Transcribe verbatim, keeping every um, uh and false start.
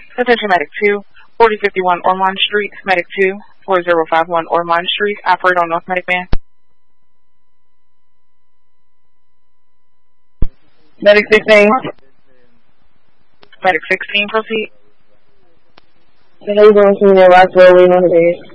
Attention Medic two, forty fifty-one Ormond Street, Medic two, four zero five one Ormond Street, operate on North Medic Man. Medic sixteen. Medic sixteen, proceed. So how you going to me at Roswell, Wayne on the base?